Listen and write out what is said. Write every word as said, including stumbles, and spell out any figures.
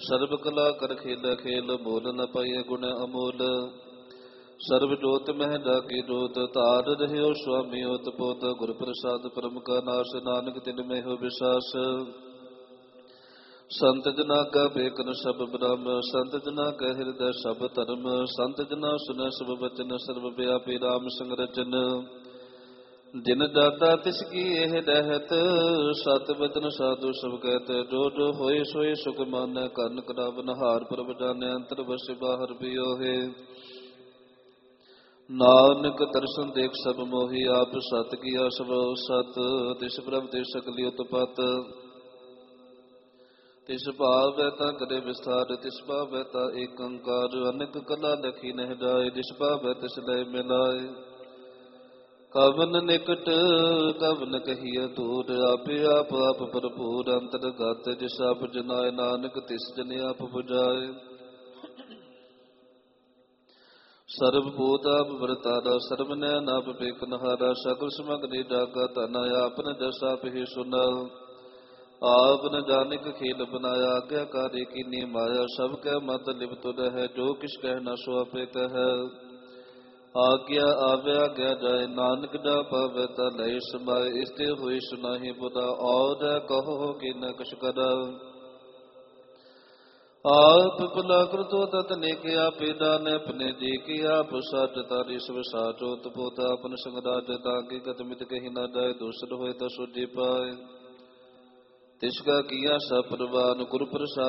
ਸਰਬ ਕਲਾ ਕਰ ਖੇਲ ਖੇਲ, ਮੋਲ ਨ ਪਾਈਐ ਗੁਣ ਅਮੋਲ। ਸਰਬ ਜੋਤ ਮਹਿ ਜਾਗੀ ਜੋਤ, ਧਾਰ ਰਹਿਓ ਸੁਆਮੀ ਓਤ ਪੋਤ। ਗੁਰ ਪ੍ਰਸਾਦ ਪਰਮ ਕਾ ਨਾਸ਼, ਨਾਨਕ ਤਿਨ ਮੈਂ ਹੋ ਵਿਸ਼ਾਸ। ਸੰਤ ਜਨਾ ਕਾ ਬੇਕਨ ਸਭ ਬ੍ਰਹਮ, ਸੰਤ ਜਨਾ ਕੈ ਹਿਰਦੈ ਸਭ ਧਰਮ। ਸੰਤ ਜਨਾ ਸੁਨੈ ਸਭ ਬਚਨ, ਸਰਬ ਵਿਆਪੀ ਰਾਮ ਸੰਗ ਰਚਨ। ਜਿਨ ਦਾਤਾ ਤਿਸ ਕੀ ਇਹ ਰਹਿਤ, ਸਤ ਬਚਨ ਸਾਧੂ ਸਭ ਕਹਿਤ। ਜੋ ਜੋ ਹੋਏ ਸੋਏ ਸੁਖ ਮਾਨੈ, ਕਰਨ ਕਰਾਵਨ ਹਾਰ ਪ੍ਰਭ ਜਾਣੈ। ਅੰਤਰ ਵਸਿ ਬਾਹਰ ਵੀ ਓਹੇ, ਨਾਨਕ ਦਰਸ਼ਨ ਦੇਖ ਸਭ ਮੋਹੀ। ਆਪ ਸਤ ਕੀਆ ਸਭ ਸਤ, ਤਿਸ ਪ੍ਰਭ ਤੇ ਸਕਲੀ ਉਤਪਤ। ਤਿਸ ਭਾਵੈ ਤਾਂ ਕਰੇ ਵਿਸਥਾਰ, ਤਿਸ ਭਾਵੈ ਤਾਂ ਏਕ ਓੰਕਾਰ। ਅਨੇਕ ਕਲਾ ਲਖੀ ਨਹਿ ਜਾਏ, ਜਿਸ ਭਾਵੈ ਤਿਸ ਲੈ ਮਿਲਾਏ। ਕਵਨ ਨਿਕਟ ਕਵਨ ਕਹੀਐ ਦੂਰ, ਆਪੇ ਆਪ ਆਪ ਭਰਪੂਰ। ਅੰਤਰਗਤ ਜਿਸ ਆਪ ਜਨਾਏ, ਨਾਨਕ ਤਿਸ ਜਨ ਆਪ ਬੁਝਾਏ। ਸਰਬ ਭੂਤ ਆਪ ਵਰਤਾਰਾ, ਸਰਬ ਨੈਣ ਆਪ ਵੇਖਨਹਾਰਾ। ਸਗਲ ਸਮਗਰੀ ਜਾਗਾ ਧਨ, ਆਪਨ ਜਸ ਆਪ ਹੀ ਸੁਨਾ। ਆਪ ਨ ਜਾਣਿਕ ਖੇਲ ਬਨਾਇਆ, ਆਗਿਆਕਾਰੀ ਕੀਨੀ ਮਾਇਆ। ਸਭ ਕੈ ਮਤ ਲਿਪਤ ਰਹਿ, ਜੋ ਕਿਛ ਕਹਿਣਾ ਸੋ ਆਪੇ ਕਹੈ। ਆਗਿਆ ਆਵੈ ਆਗਿਆ ਜਾਏ, ਨਾਨਕ ਜਾ ਪਾਵੈ ਤਾ ਲਏ ਸਮਾਏ। ਇਸ ਤੇ ਹੋਈ ਸੁਨਾਹੀ ਬੁਧਾ, ਔਰ ਕਹੋ ਕਿ ਨ ਕਛ ਕਰਾ। ਆਪ ਭਲਾ ਕਰਤੋ ਤਤ ਨੇਕ, ਆਪੇ ਜਾਣੈ ਆਪਣੇ ਜੀ ਕੀ। ਆਪ ਸੱਚ ਤਾਰੀ ਸਭ ਸਾਚ, ਓਤ ਪੋਤ ਆਪਨ ਸੰਗ ਰਾਜ। ਤਾਂ ਕਿ ਗਤ ਮਿਤ ਕਹੀ ਨਾ ਜਾਏ, ਦੂਸਰ ਹੋਏ ਤਾਂ ਸੋਝੀ ਪਾਏ। ਤਿਸ ਕਾ ਕੀਆ ਸਭ ਪ੍ਰਵਾਨ, ਗੁਰ ਪ੍ਰਸਾਦ